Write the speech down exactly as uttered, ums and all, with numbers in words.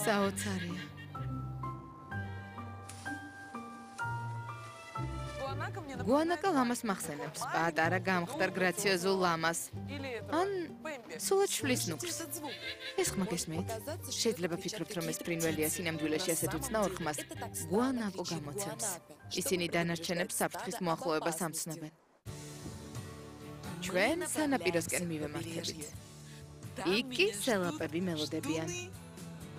საოცარია. გუანაკა ლამას მახსენებს, პატარა გამხდარ გრაციოზულ ლამას. ან სულაც შლის ნუქრს. ეს ხმა გესმით? შეიძლება ფიქრობთ, რომ ეს ფრინველია სინამდვილეში ასეთ უცნაურ ხმას გუანაკო გამოცემს. ისინი დანარჩენებს საფრთხის მოახლოებას ამცნობენ. ჩვენ სანაპიროსკენ მივემართებით. იქ კი სელაპები მელოდებიან.